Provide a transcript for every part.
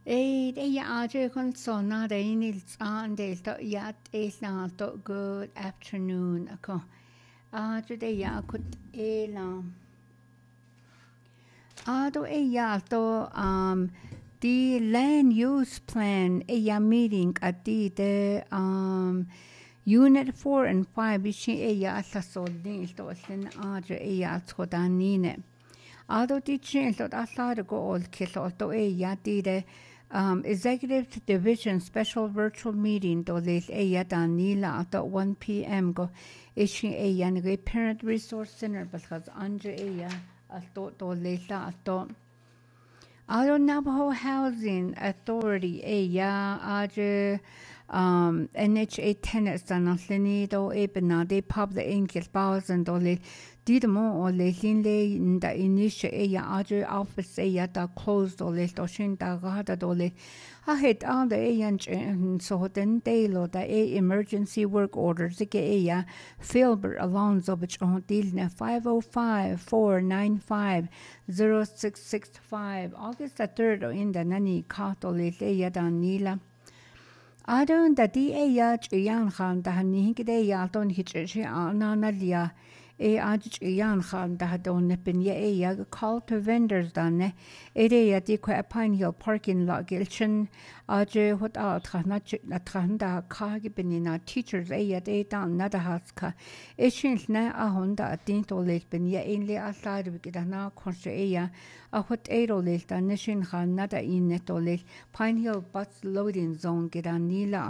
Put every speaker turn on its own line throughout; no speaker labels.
Aja consona de inils an del to yat elan to good afternoon ako. Aja de yakut elam. Ado to the land use plan meeting at the unit 4 and 5 bishi la soldin to sin aja tsodanine. Ado di chin to asada go all kilo to the Executive Division Special Virtual Meeting to les danila at 1 p.m. go ishi nge Parent Resource Center because anja to lesa to Ado Navajo Housing Authority aja NHA tenants dan aslini do ebena de pub the inkis bars and ole didmo ole linle nda initial aja office da closed ole to shin da gada dole ahet all the and so den de lo da emergency work orders ke Philbert Alonzo which on deal na 505-495-0665 August the 3rd in the nani katole dan nila Adon da di yan khan da ni gide ya don hichi na lia yan khan da don ne bin call to vendors dan ne di kwa Pine Hill parking lot gilchin what out khana na da ka bin na teachers dan na da haska ishin na honda din to le bin in le asad gida na khonshe what le da nishin khan na da in ne to le Pine Hill bus loading zone gida nila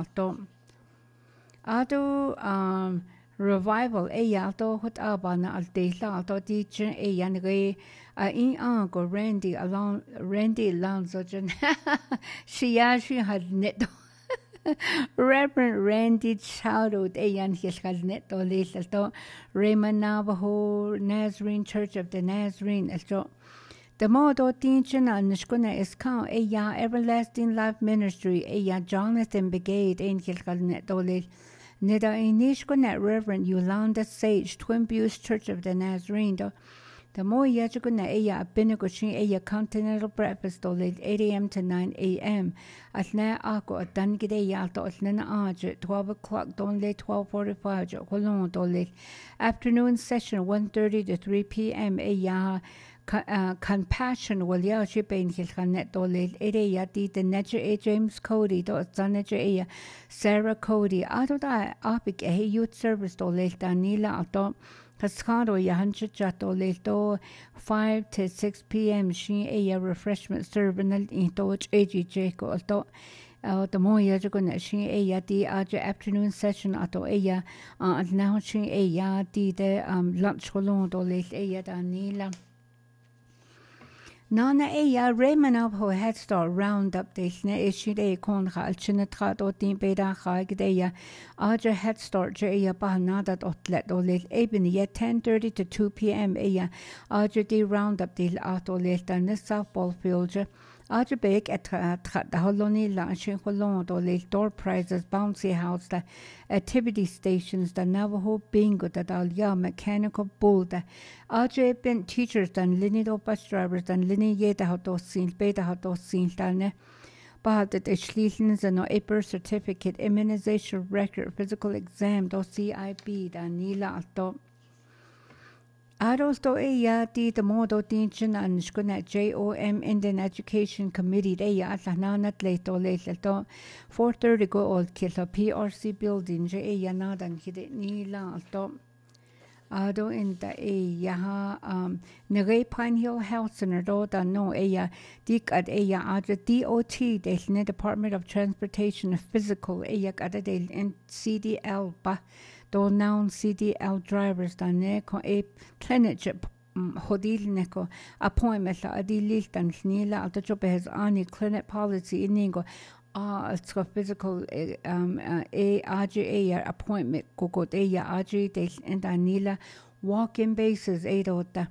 ado revival to what abana al deila to teacher yanre in go Randy Alonzo she had net Reverend Randy Chowdo yan his has net to lisa to Raymond Navajo Nazarene Church of the Nazarene so the modo teaching and nishkuna is count everlasting life ministry Jonathan Brigade in his has net to lisa Nida inishkuna Reverend Yolanda Sage Twin Views Church of the Nazarene the more yajuguna binagoshin continental breakfast dole 8 a.m. to 9 a.m. At na ako at dangide yalto at na 12 o'clock dole 12:45 kolon dole afternoon session 1:30 to 3 p.m. Compassion will ship in his net dole di the nature James Cody do sanager Sarah Cody ato da apik youth service dole danila ato Cascado Yahancha Chato Leto 5 to 6 p.m. She refreshment servant in Toch AG Alto the Moya Jaguna she the afternoon session ato now she the lunch colon do late danila Nana Raymond of who Head Start roundup this ne issued con Chinatra or Team Beda Hagdeya Aja Head Start Bahanada let or late eben yet 10:30 to 2 p.m. Aja de roundup deal auto late and the softball field Aja big at the Holoni launching Holon or late door prizes bouncy house the activity stations the Navajo bingo the Dalia mechanical bull the Aja been teachers than linear bus drivers than linear beta dane but the schließen no a birth certificate immunization record physical exam do CIB than nila to Ados do the modo teaching and skuna JOM Indian Education Committee atlanana leto leto 4:30 go old kilo PRC building nadan hide nila to Ado in the Nere Pine Hill Health Center do da no dik at aja DOT the Department of Transportation and Physical at in CDL ba do noun CDL drivers da ne ko clinic hodil neko appointment la adilil dan snila at job has any clinic policy iningo it's got physical ARGA appointment go ARG de and Anila walk-in basis ARGA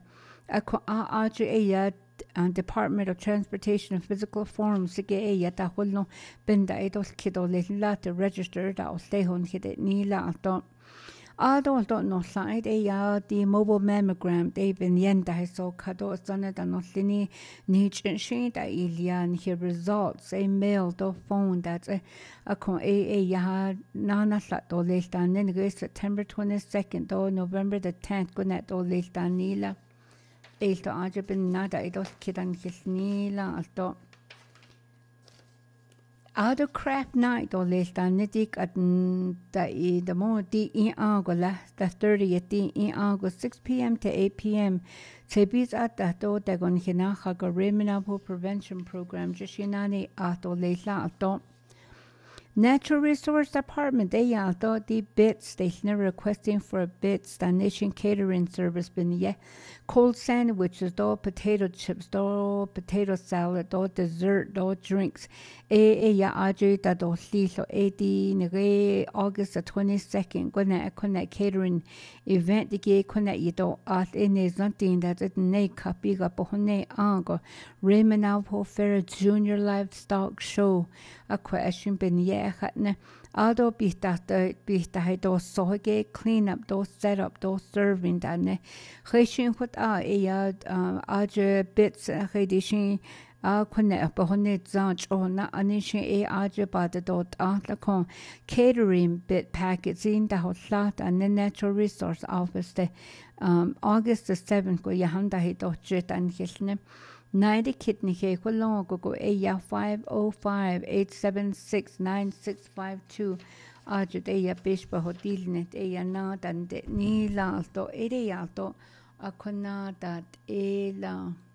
Department of Transportation and Physical Forms sige ta holno benda edos kido le lata registered au stehon hide nila to Adolto no side the mobile mammogram they been yenda so kado sana da no lini ni shin da ilian he results a mail do phone that's a con a ya nana sa do lista nen September 22nd do November the 10th go net do lista nila eilto aja bin nada idos kidan nila alto Other craft night or less than Nidik at the more in August, the 30th in August, 6 p.m. to 8 p.m. Tebis at the do dagon hinaha go reminable prevention program, Jishinani at or leisla at Natural Resource Department, they thought the bits stationer requesting for a bits donation catering service been cold sandwiches, potato chips, potato salad, dessert, drinks. Aji that so 80 August the 22nd, gonna catering event the gay connect you do at in something that it ne copy up hone ango Raymond Alpo Fair Junior Livestock Show a question been hatne Aldo bita do soge clean up do set up do serving dane Heshin what aja bits hedishin kunne behonne zanch na anishin aja bada dot la catering bit packets in the hotlat and the natural resource office the August the 7th go yahanda he do jet and hilne 90 kidney cake ko 505-876-9652 aja de bishpa hodilnet na dan de ni la to ere ya to akona dat ela